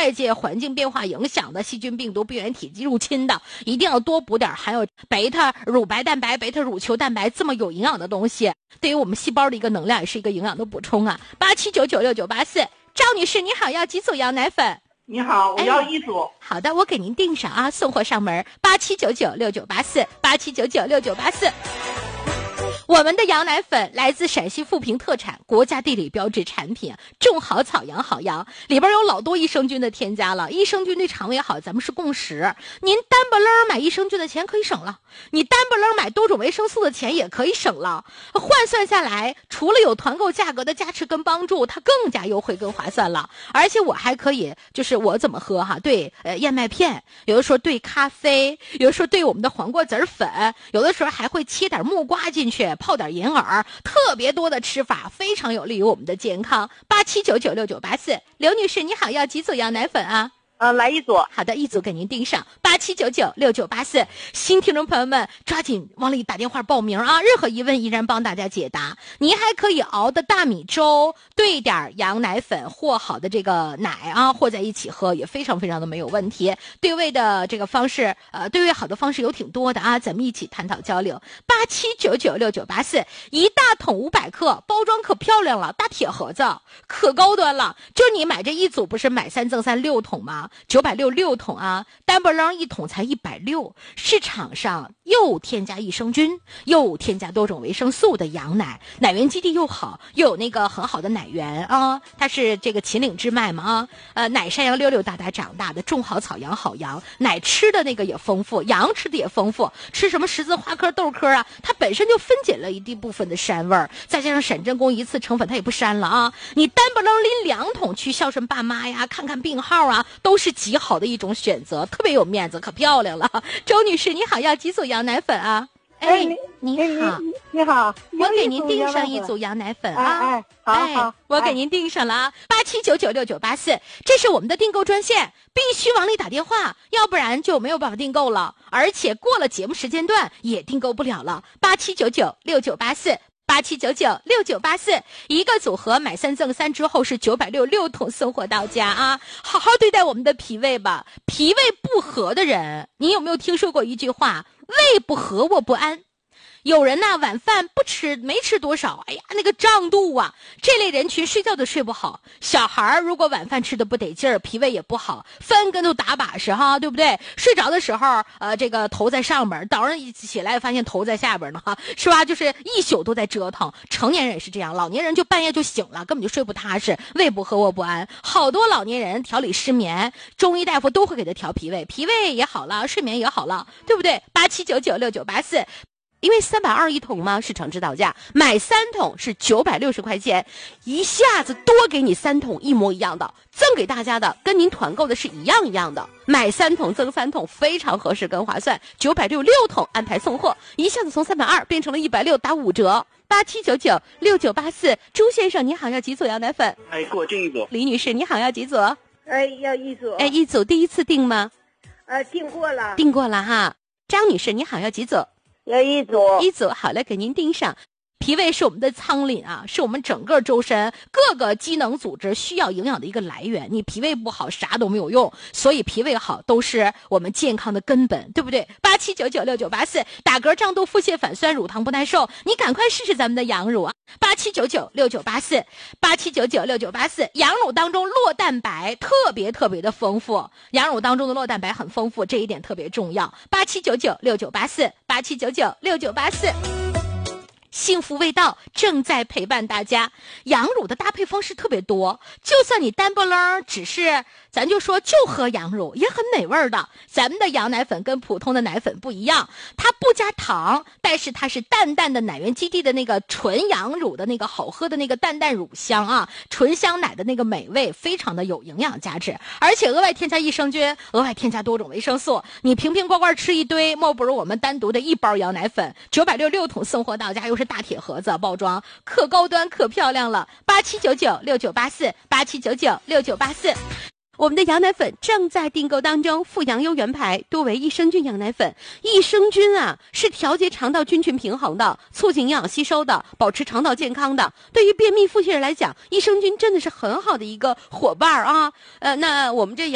外界环境变化影响的细菌、病毒、病原体入侵的，一定要多补点含有贝塔乳白蛋白、贝塔乳球蛋白这么有营养的东西，对于我们细胞的一个能量也是一个营养的补充啊。87996984，赵女士你好，要几组羊奶粉？ 你好，我要1组。 好的，我给您订上啊，送货上门，87996984，87996984。我们的羊奶粉来自陕西富平特产，国家地理标志产品，种好草养好羊，里边有老多益生菌的添加了。益生菌对肠胃好，咱们是共识。您单不楞买益生菌的钱可以省了，你单不楞买多种维生素的钱也可以省了。换算下来，除了有团购价格的加持跟帮助，它更加优惠跟划算了。而且我还可以，就是我怎么喝哈？对，燕麦片，有的时候对咖啡，有的时候对我们的黄瓜籽粉，有的时候还会切点木瓜进去。泡点银耳，特别多的吃法，非常有利于我们的健康。87996984，刘女士你好，要几组羊奶粉啊？ 来1组。 好的，1组给您订上，87996984。新听众朋友们抓紧往里打电话报名啊！任何疑问依然帮大家解答。您还可以熬的大米粥兑点羊奶粉和好的这个奶啊，和在一起喝也非常非常的没有问题。对味的这个方式，对味好的方式有挺多的啊，咱们一起探讨交流。87996984，一大桶500克，包装可漂亮了，大铁盒子，可高端了。就你买这1组，不是买3赠3 6桶吗？960桶啊，单不楞1桶才160，市场上又添加益生菌，又添加多种维生素的羊奶，奶源基地又好，又有那个很好的奶源啊，它是这个秦岭之脉嘛啊，奶山羊溜溜达达长大的，种好草养好羊，奶吃的那个也丰富，羊吃的也丰富，吃什么十字花科、豆科啊，它本身就分解了一部分的膻味儿，再加上闪真功一次成粉，它也不膻了啊，你单不楞拎2桶去孝顺爸妈呀，看看病号啊，都是极好的一种选择，特别有面子，可漂亮了。周女士你好，要几组羊奶粉啊？你好， 你好， 我给您订上1组羊奶粉啊！ 好， 我给您订上了啊！87996984，这是我们的订购专线，必须往里打电话，要不然就没有办法订购了，而且过了节目时间段也订购不了了。87996984，87996984，一个组合买3赠3之后是966桶送货到家啊！好好对待我们的脾胃吧，脾胃不和的人，你有没有听说过一句话？胃不和我不安。有人呢晚饭不吃，没吃多少，哎呀那个胀肚啊，这类人群睡觉都睡不好。小孩如果晚饭吃的不得劲儿，脾胃也不好，翻跟头打把式哈，对不对？睡着的时候这个头在上边，早上一起来发现头在下边呢哈，是吧？就是一宿都在折腾。成年人也是这样，老年人就半夜就醒了，根本就睡不踏实，胃不和卧不安。好多老年人调理失眠，中医大夫都会给他调脾胃，脾胃也好了，睡眠也好了，对不对？87996984。因为320一桶嘛，市场指导价，买3桶是960块钱，一下子多给你3桶一模一样的，赠给大家的跟您团购的是一样的，买3桶赠3桶，非常合适跟划算，966桶安排送货，一下子从320变成了160，打5折。87996984，朱先生你好，要几组羊奶粉？ 给我订1组。 李女士你好，要几组？ 要1组。 1组，第一次订吗？ 订过了。 订过了哈。张女士你好，要几组？ 要1组。 1组，好嘞，给您订上。脾胃是我们的仓廪啊，是我们整个周身各个机能组织需要营养的一个来源。你脾胃不好，啥都没有用，所以脾胃好都是我们健康的根本，对不对？87996984，打嗝、胀肚、腹泻、反酸、乳糖不耐受，你赶快试试咱们的羊乳啊！87996984，87996984，羊乳当中酪蛋白特别的丰富，羊乳当中的酪蛋白很丰富，这一点特别重要。87996984，87996984。幸福味道正在陪伴大家，羊乳的搭配方式特别多，就算你单不楞只是咱就说就喝羊乳也很美味的。咱们的羊奶粉跟普通的奶粉不一样，它不加糖，但是它是淡淡的奶源基地的那个纯羊乳的那个好喝的那个淡淡乳香啊，纯香奶的那个美味，非常的有营养价值，而且额外添加益生菌，额外添加多种维生素，你瓶瓶罐罐吃一堆，莫不如我们单独的1包羊奶粉，966桶送货到家，又是大铁盒子包装，可高端可漂亮了。87996984，87996984。我们的羊奶粉正在订购当中，富羊优原牌多维益生菌羊奶粉。益生菌啊，是调节肠道菌群平衡的，促进营养吸收的，保持肠道健康的。对于便秘腹泻来讲，益生菌真的是很好的一个伙伴啊。那我们这